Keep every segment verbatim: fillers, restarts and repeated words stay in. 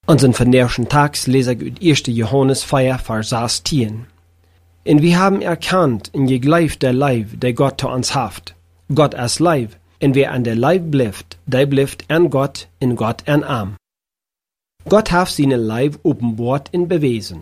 Unseren vernerschen Tags lesen wir erster Johannes vier, Vers sechzehn. Und wir haben erkannt in gegleift der Leib, der Gott zu uns haft. Gott als Leib, und wer an der Leib bleibt, der bleibt an Gott, in Gott an Arm. Gott hat seine Leib offenbart in bewiesen.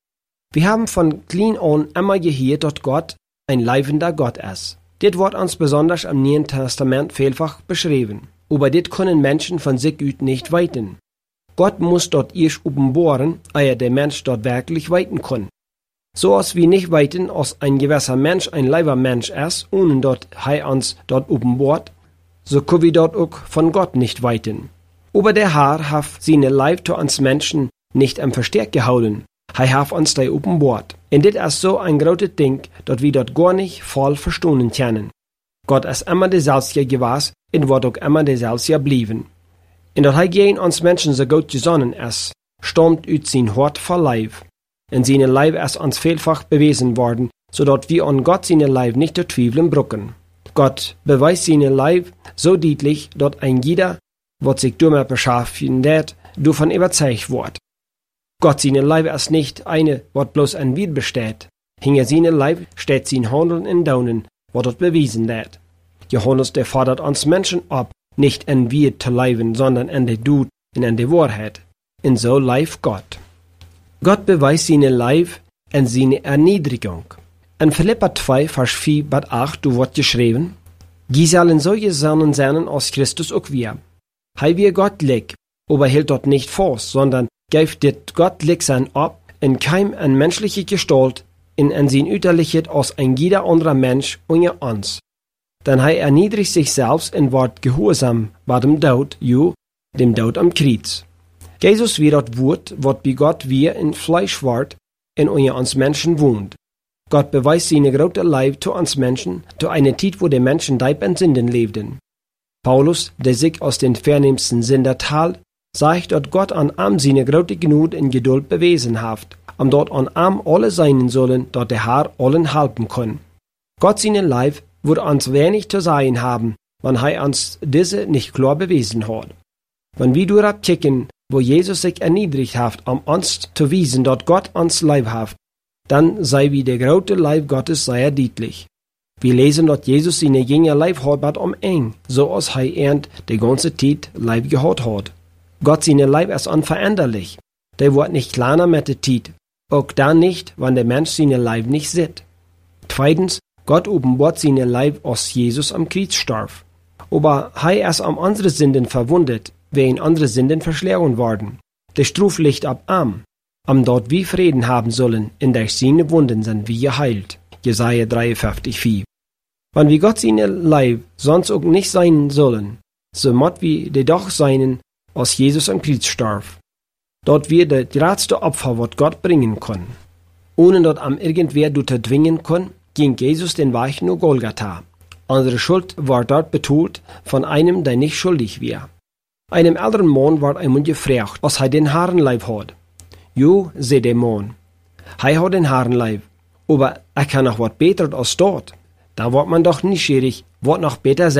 Wir haben von klein an immer gehört, dass Gott ein leibender Gott ist. Dit wird uns besonders im Neuen Testament vielfach beschrieben. Aber dit können Menschen von sich aus nicht weiten. Gott muss dort erst offenbaren, ehe der Mensch dort wirklich weiten kann. So als wir nicht weiten, als ein gewisser Mensch ein leiber Mensch ist, ohne dort er uns dort offenbart, so können wir dort auch von Gott nicht weiten. Aber der Herr hat seine Leib zu uns Menschen nicht am Versteck gehalten. Er hat uns da offenbart. Und dit ist so ein großes Ding, dass wir dort gar nicht voll verstehen können. Gott ist immer derselbe gewesen und wird auch immer derselbe bleiben. Und dass er gegen uns Menschen so gut gesonnen ist, stammt aus sein Hort voll Leib. Und seine Leib ist uns vielfach bewiesen worden, so dass wir an Gott seine Leib nicht zu zweifeln brücken. Gott beweist seine Leib so deutlich, dass ein jeder, was sich damit beschaffen wird, davon überzeugt wird. Gott seine Leib ist nicht eine, was bloß ein Wied besteht. Hinter seine Leib steht sein Handeln in Daunen, was dort bewiesen wird. Johannes, der fordert uns Menschen ab, nicht in Wied zu leben, sondern in der Tod und in der Wahrheit. Und so lebt Gott. Gott beweist seine Leib in seine Erniedrigung. In Philipper zwei, Vers vier bis acht, du wird geschrieben, «Gie sollen solche Sönnen sein als Christus auch wir. Hei wir gottlich, aber hält dort nicht fast, sondern geift dit gottlich sein ab, in keim an menschliche Gestalt, in an sein Uterlichkeit als ein jeder anderer Mensch unter uns. Denn hei erniedrigt sich selbst und ward gehorsam bei dem Tod, jo, dem Tod am Kreuz. Jesus wie das Wort, wat bei Gott wir in Fleisch ward, in unter uns Menschen wohnt. Gott beweist seine große Leib zu uns Menschen, zu einer Zeit, wo die Menschen deib in Sünden lebten. Paulus, der sich aus den vernehmsten Sünder tal, sagt, dass Gott an am seine große Gnade und Geduld bewiesen hat, um dort an am alle sein sollen, dort der Herr allen helfen kann. Gott seine Leib würde uns wenig zu sein haben, wenn er uns diese nicht klar bewiesen hat. Wenn wir durchkicken, wo Jesus sich erniedrigt hat, um uns zu wiesen, dass Gott uns Leib hat, dann sei wie der große Leib Gottes sehr deutlich. Wir lesen, dass Jesus seine Jünger Leib hat um eng, so als er ernt die ganze Zeit Leib gehabt hat. Gott seine Leib ist unveränderlich. Der wird nicht kleiner mit der Zeit, auch dann nicht, wenn der Mensch seine Leib nicht sieht. Zweitens, Gott offenbart seine Leib, als Jesus am Kreuz starb. Aber er ist am andere Sünden verwundet, wie in andere Sünden verschlagen worden. Der Struf liegt ab am, am dort wir Frieden haben sollen, in der seine Wunden sind wir geheilt. Jesaja dreiundfünfzig, vier. Wenn wir Gott seine Leib sonst auch nicht sein sollen, so mott wir die doch seinen, als Jesus am Kreuz starb. Dort wir das größte Opfer, was Gott bringen kann. Ohne dort am irgendwer du zu zwingen kann, ging Jesus den Weg nur Golgatha. Unsere Schuld war dort betont von einem, der nicht schuldig war. Einem älteren Mann war einmal gefragt, was er den Herrenleib hat. Jo, sei der Mann. Er hat den Herrenleib, aber er kann noch was besser als dort. Da wird man doch nicht schierig, was noch besser sein.